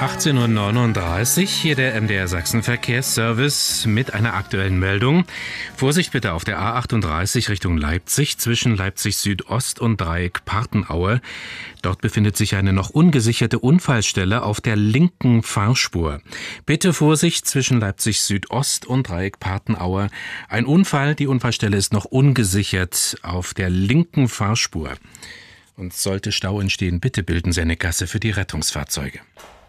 18:39 Uhr, hier der MDR Sachsen Verkehrsservice mit einer aktuellen Meldung. Vorsicht bitte auf der A38 Richtung Leipzig zwischen Leipzig Südost und Dreieck Partenaue. Dort befindet sich eine noch ungesicherte Unfallstelle auf der linken Fahrspur. Bitte Vorsicht zwischen Leipzig Südost und Dreieck Partenaue. Ein Unfall, die Unfallstelle ist noch ungesichert auf der linken Fahrspur. Und sollte Stau entstehen, bitte bilden Sie eine Gasse für die Rettungsfahrzeuge.